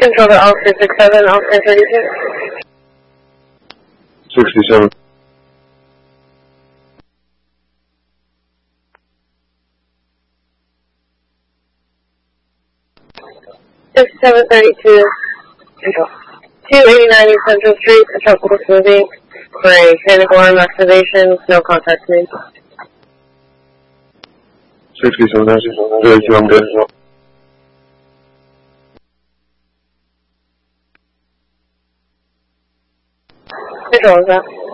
Control to Officer 67, Officer 32. 67. Seven 32. Control. 289 East Central Street. A truck was moving for a panic alarm activation. No contact made. 67. 32. I'm good. Control is that.